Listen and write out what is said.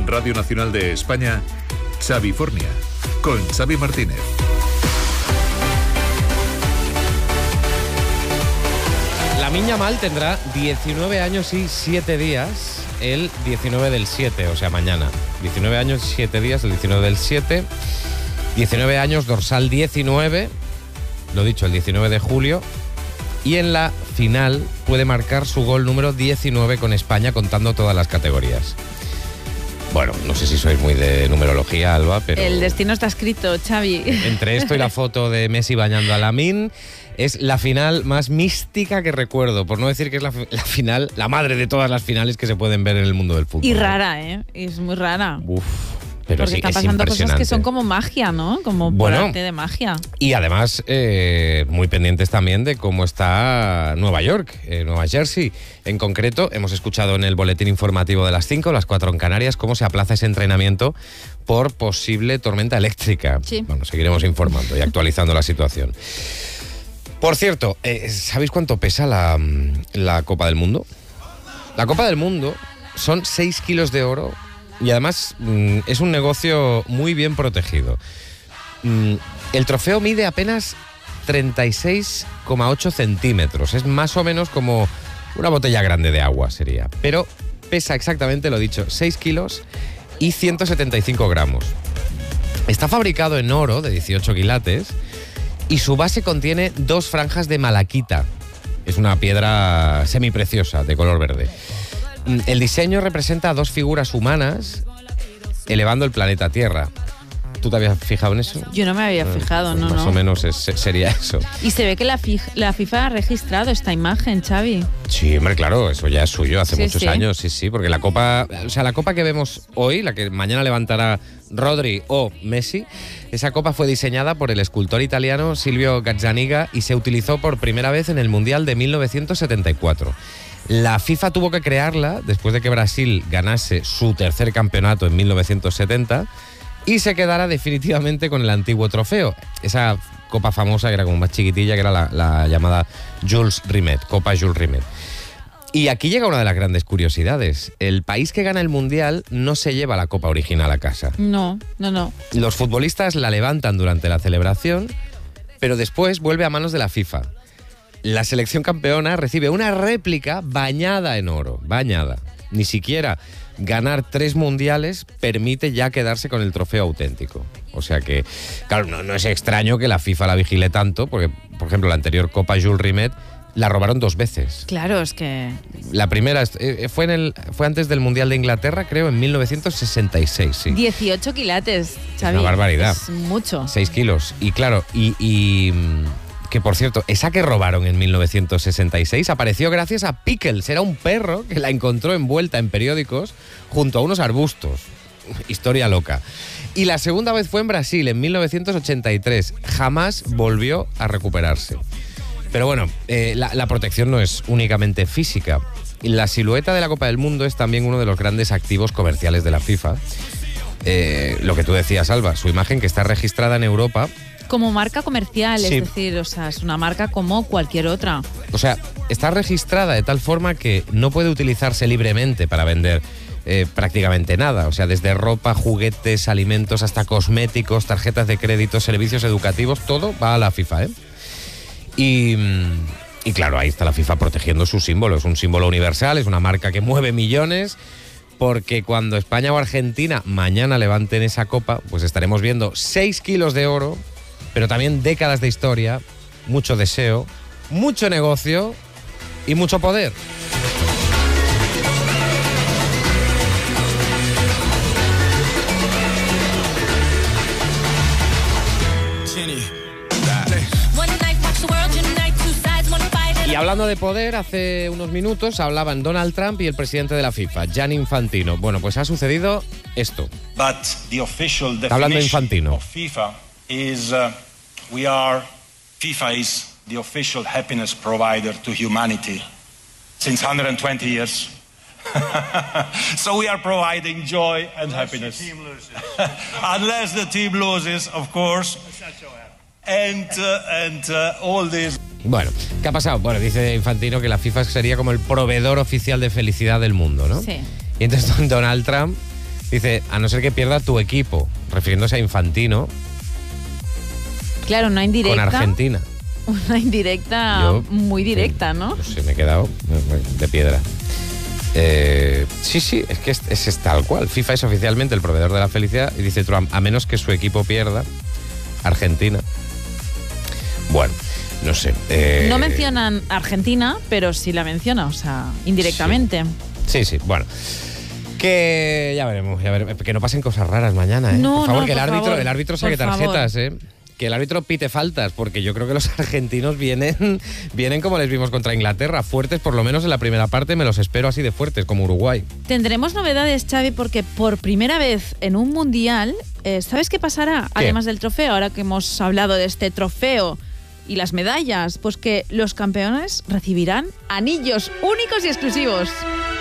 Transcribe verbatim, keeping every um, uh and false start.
Radio Nacional de España, Xavifornia, con Xavi Martínez. Lamine Yamal tendrá diecinueve años y siete días el diecinueve del siete, o sea, mañana. diecinueve años y siete días el diecinueve del siete. diecinueve años, dorsal diecinueve, lo dicho, el diecinueve de julio. Y en la final puede marcar su gol número diecinueve con España, contando todas las categorías. Bueno, no sé si sois muy de numerología, Alba, pero... El destino está escrito, Xavi. Entre esto y la foto de Messi bañando a Lamine, es la final más mística que recuerdo, por no decir que es la, la final, la madre de todas las finales que se pueden ver en el mundo del fútbol. Y rara, ¿eh? Es muy rara. Uf, pero Porque sí, está es pasando cosas impresionante. que son como magia, ¿no? Como por Bueno, arte de magia. Y además, eh, muy pendientes también de cómo está Nueva York, eh, Nueva Jersey. En concreto, hemos escuchado en el boletín informativo de las cinco, las cuatro en Canarias, cómo se aplaza ese entrenamiento por posible tormenta eléctrica. Sí. Bueno, seguiremos informando y actualizando la situación. Por cierto, eh, ¿sabéis cuánto pesa la, la Copa del Mundo? La Copa del Mundo son seis kilos de oro y además mm, es un negocio muy bien protegido. Mm, el trofeo mide apenas treinta y seis coma ocho centímetros. Es más o menos como una botella grande de agua sería. Pero pesa exactamente, lo dicho, seis kilos y ciento setenta y cinco gramos. Está fabricado en oro de dieciocho quilates y su base contiene dos franjas de malaquita. Es una piedra semipreciosa de color verde. El diseño representa a dos figuras humanas elevando el planeta Tierra. ¿Tú te habías fijado en eso? Yo no me había fijado, Pues no, más no. o menos es- sería eso. Y se ve que la, fi- la FIFA ha registrado esta imagen, Xavi. Sí, hombre, claro, eso ya es suyo hace Sí, muchos sí. años, sí, sí, porque la copa, o sea, la copa que vemos hoy, la que mañana levantará Rodri o Messi, esa copa fue diseñada por el escultor italiano Silvio Gazzaniga y se utilizó por primera vez en el Mundial de mil novecientos setenta y cuatro. La FIFA tuvo que crearla después de que Brasil ganase su tercer campeonato en mil novecientos setenta y se quedara definitivamente con el antiguo trofeo. Esa copa famosa que era como más chiquitilla, que era la, la llamada Jules Rimet, Copa Jules Rimet. Y aquí llega una de las grandes curiosidades. El país que gana el Mundial no se lleva la copa original a casa. No, no, no. Los futbolistas la levantan durante la celebración, pero después vuelve a manos de la FIFA. La selección campeona recibe una réplica bañada en oro, bañada. Ni siquiera ganar tres mundiales permite ya quedarse con el trofeo auténtico. O sea que, claro, no, no es extraño que la FIFA la vigile tanto, porque, por ejemplo, la anterior Copa Jules Rimet la robaron dos veces. Claro, es que... La primera eh, fue, en el, fue antes del Mundial de Inglaterra, creo, en mil novecientos sesenta y seis, sí. dieciocho quilates, Xavi. una barbaridad. Es mucho. seis kilos. Y claro, y, y mm, que por cierto, esa que robaron en mil novecientos sesenta y seis apareció gracias a Pickles. Era un perro que la encontró envuelta en periódicos junto a unos arbustos. Historia loca. Y la segunda vez fue en Brasil, en mil novecientos ochenta y tres. Jamás volvió a recuperarse. Pero bueno, eh, la, la protección no es únicamente física. La silueta de la Copa del Mundo es también uno de los grandes activos comerciales de la FIFA. Eh, lo que tú decías, Alba, su imagen que está registrada en Europa. Como marca comercial, Sí. es decir, o sea, es una marca como cualquier otra. O sea, está registrada de tal forma que no puede utilizarse libremente para vender eh, prácticamente nada. O sea, desde ropa, juguetes, alimentos, hasta cosméticos, tarjetas de crédito, servicios educativos, todo va a la FIFA, ¿eh? Y, y claro, ahí está la FIFA protegiendo su símbolo. Es un símbolo universal, es una marca que mueve millones, porque cuando España o Argentina mañana levanten esa copa, pues estaremos viendo seis kilos de oro, pero también décadas de historia, mucho deseo, mucho negocio y mucho poder. Y hablando de poder, hace unos minutos hablaban Donald Trump y el presidente de la FIFA, Gianni Infantino. Bueno, pues ha sucedido esto. But the official Está hablando definition Infantino. of FIFA is uh, we are FIFA is the official happiness provider to humanity since one hundred twenty years. So we are providing joy and Unless happiness. the team loses. Unless the team loses, of course. It's not so happy. And uh, and uh, all this. Bueno, ¿qué ha pasado? Bueno, dice Infantino que la FIFA sería como el proveedor oficial de felicidad del mundo, ¿no? Sí. Y entonces Donald Trump Dice, a no ser que pierda tu equipo, refiriéndose a Infantino. Claro, una indirecta. Con Argentina. Una indirecta Yo, muy directa, ¿no? No sé, me he quedado de piedra. Eh, sí, sí, es que es, es, es tal cual. FIFA es oficialmente el proveedor de la felicidad y dice Trump, a menos que su equipo pierda, Argentina. Bueno, no sé. Eh, no mencionan Argentina, pero sí la menciona, o sea, indirectamente. Sí, sí, sí, bueno. Que ya veremos, ya veremos. Que no pasen cosas raras mañana, ¿eh? No, por favor, no, que el por árbitro, favor, el árbitro saque por favor. tarjetas, ¿eh? Que el árbitro pite faltas, porque yo creo que los argentinos vienen, vienen como les vimos contra Inglaterra, fuertes, por lo menos en la primera parte me los espero así de fuertes, como Uruguay. Tendremos novedades, Xavi, porque por primera vez en un mundial, eh, ¿sabes qué pasará? ¿Qué? Además del trofeo, ahora que hemos hablado de este trofeo y las medallas, pues que los campeones recibirán anillos únicos y exclusivos.